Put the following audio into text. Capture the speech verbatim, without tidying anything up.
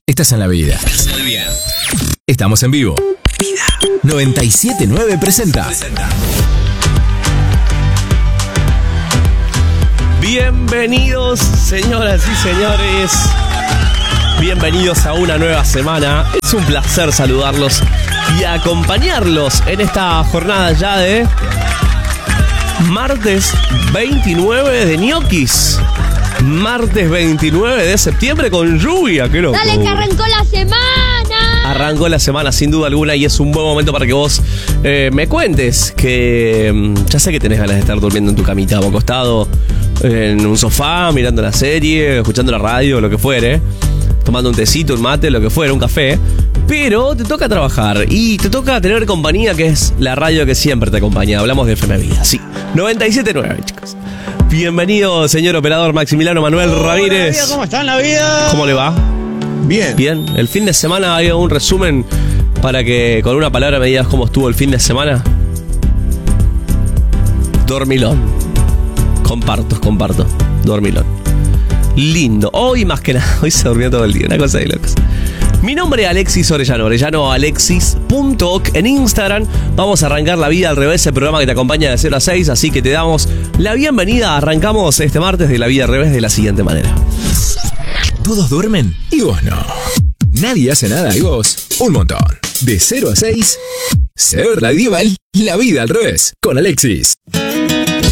Estás en la vida. Estamos en vivo. Vida noventa y siete punto nueve presenta. Bienvenidos, señoras y señores. Bienvenidos a una nueva semana. Es un placer saludarlos y acompañarlos en esta jornada ya de martes veintinueve de ñoquis. Martes veintinueve de septiembre con lluvia, qué loco. Dale que arrancó la semana. Arrancó la semana sin duda alguna y es un buen momento para que vos eh, me cuentes que ya sé que tenés ganas de estar durmiendo en tu camita o acostado en un sofá, mirando la serie, escuchando la radio, lo que fuere, tomando un tecito, un mate, lo que fuera, un café. Pero te toca trabajar y te toca tener compañía, que es la radio que siempre te acompaña. Hablamos de F M Vida, sí. noventa y siete punto nueve, chicos. Bienvenido, señor operador Maximiliano Manuel Hola, Ramírez. vida, ¿cómo está en la vida? ¿Cómo le va? Bien. Bien. El fin de semana, hay un resumen para que con una palabra me digas cómo estuvo el fin de semana. Dormilón. Comparto, comparto. Dormilón. Lindo. Hoy más que nada, hoy se durmió todo el día, una cosa de locos. Mi nombre es Alexis Orellano, Orellano Alexis punto oc en Instagram. Vamos a arrancar La Vida al Revés, el programa que te acompaña de cero a seis, así que te damos la bienvenida. Arrancamos este martes de La Vida al Revés de la siguiente manera. Todos duermen y vos no. Nadie hace nada y vos un montón. De cero a seis, ser radioval, La Vida al Revés, con Alexis.